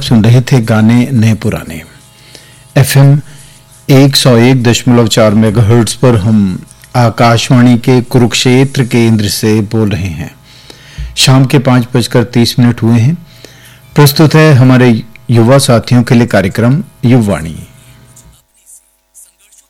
आप सुन रहे थे गाने नए पुराने। FM 101.4 मेगाहर्ट्ज पर हम आकाशवाणी के कुरुक्षेत्र केंद्र से बोल रहे हैं। शाम के 5:30 हुए हैं। प्रस्तुत है हमारे युवा साथियों के लिए कार्यक्रम युवावाणी।